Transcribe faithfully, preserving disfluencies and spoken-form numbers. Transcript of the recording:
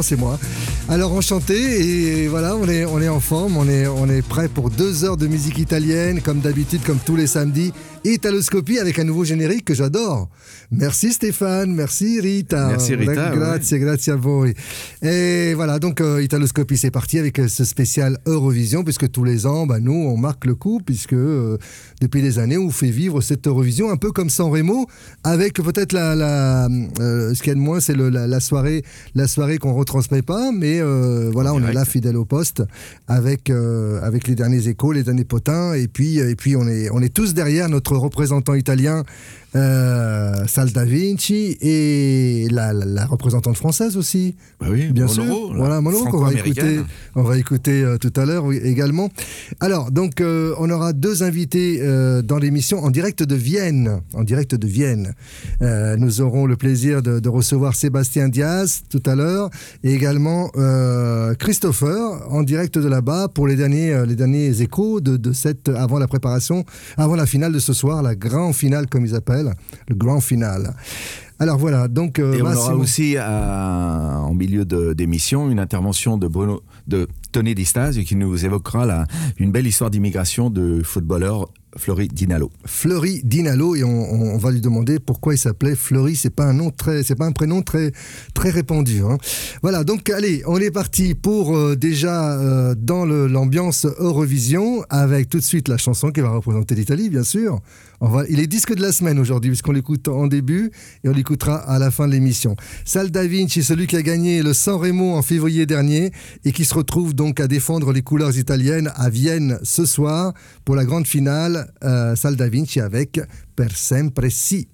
c'est moi. Alors enchanté et voilà, on est, on est en forme, on est, on est prêt pour deux heures de musique italienne, comme d'habitude, comme tous les samedis. Italoscopie avec un nouveau générique que j'adore. Merci Stéphane, merci Rita. Merci Rita. Grazie, ouais. grazie a voi. Et voilà, donc euh, Italoscopie, c'est parti avec ce spécial Eurovision, puisque tous les ans, bah, nous, on marque le coup, puisque euh, depuis des années, on fait vivre cette Eurovision, un peu comme Sanremo, avec peut-être la, la euh, ce qu'il y a de moins, c'est le, la, la soirée, la soirée qu'on retransmet pas, mais euh, voilà, on est là fidèle au poste, avec euh, avec les derniers échos, les derniers potins, et puis et puis on est on est tous derrière notre représentant italien. Euh, Sal Da Vinci et la, la, la représentante française aussi. Bah oui, bien Monoro, sûr. Voilà, Monoro qu'on va écouter, on va écouter euh, tout à l'heure oui, également. Alors, donc, euh, on aura deux invités euh, dans l'émission en direct de Vienne. En direct de Vienne. Euh, nous aurons le plaisir de, de recevoir Sébastien Diaz tout à l'heure et également euh, Christopher en direct de là-bas pour les derniers, euh, les derniers échos de, de cette, avant la préparation, avant la finale de ce soir, la grande finale comme ils appellent. Le grand final. Alors voilà, donc... Euh, Et on Massimo... aura aussi, à, en milieu de, d'émission, une intervention de Bruno, de Tony Di Stasio qui nous évoquera la, une belle histoire d'immigration de footballeur Fleury Dinalo. Fleury Dinalo, et on, on va lui demander pourquoi il s'appelait Fleury. C'est pas un nom très, c'est pas un prénom très, très répandu. Hein. Voilà, donc allez, on est parti pour euh, déjà euh, dans le, l'ambiance Eurovision avec tout de suite la chanson qui va représenter l'Italie, bien sûr. On va, il est disque de la semaine aujourd'hui puisqu'on l'écoute en début et on l'écoutera à la fin de l'émission. Sal Da Vinci, celui qui a gagné le Sanremo en février dernier et qui se retrouve donc à défendre les couleurs italiennes à Vienne ce soir pour la grande finale. Euh, Sal Da Vinci avec Per sempre sì.